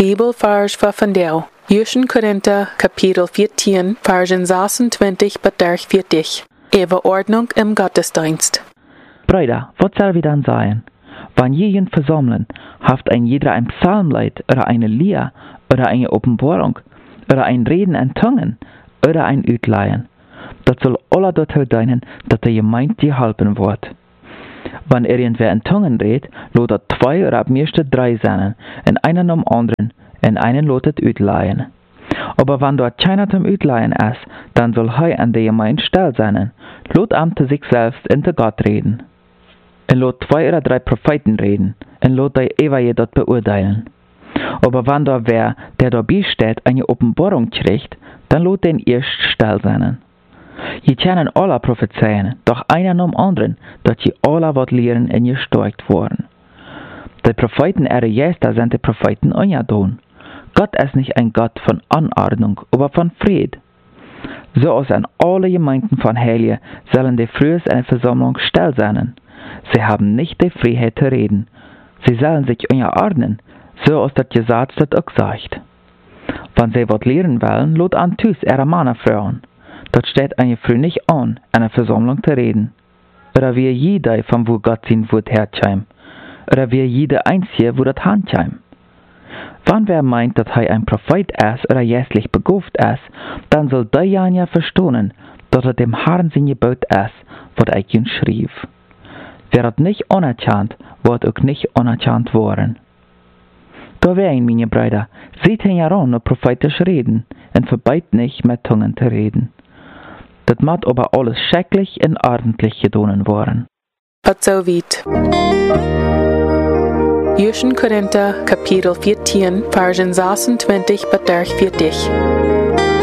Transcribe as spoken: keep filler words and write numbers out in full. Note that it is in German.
Bibelvers van vandaag. Eerste Korinther, kapitel veertien, versen zesentwintig bis vierundvierzig. Über Ordnung im Gottesdienst. Brüder, was soll wir dann sagen? Wenn jeden versammeln, haft ein jeder ein Psalmlied oder eine Lieder oder eine Offenbarung oder ein Reden in Zungen oder ein Utleihen. Das soll alle dazu dienen, dass der Gemeinde dir helfen wird. Wenn irgendwer in Zungen redet, lotet zwei oder ab meiste drei sein, in einen um anderen, in einen lotet Utleihen. Aber wenn dort keiner zum Utleihen ist, dann soll er an der Gemeinde still sein, lot am zu sich selbst in der Gott reden. Und lot zwei oder drei Propheten reden, und lot die ewige dort beurteilen. Aber wenn da wer, der dabei steht, eine Offenbarung kriegt, dann lot den erst still sein. Je kennen alle prophezeien, doch einen um anderen, dass je alle wat lehren und gestärkt worden. Die Propheten ihre Gäste sind die Propheten ungedon. Gott ist nicht ein Gott von Anordnung, aber von Fried. So als an alle Gemeinden von Heiligen sollen die früher eine Versammlung still sein. Sie haben nicht die Freiheit zu reden. Sie sollen sich unterordnen, so als das Gesetz das auch sagt. Wenn sie was lehren wollen, lot an Tüß ihre Männer fragen. Dort steht eine Frau nicht an, eine Versammlung zu reden. Oder wie jeder, von wo Gott sein Wort herkommt. Oder wie jeder Einzige, wo das handkommt. Wenn wer meint, dass er ein Prophet ist oder geistlich begabt ist, dann soll der ja verstehen, dass er dem Herrn sein Gebot ist, was er ihm schrieb. Wer das nicht anerkannt, wird auch nicht anerkannt worden. Da wären, meine Brüder, seht ihn heran und prophetisch reden, und verbeit nicht, mit Zungen zu reden. Das muss aber alles schrecklich und ordentlich getan worden. Hat so weit. Eerste Korinther, kapitel veertien, versen zesentwintig bis vierzig.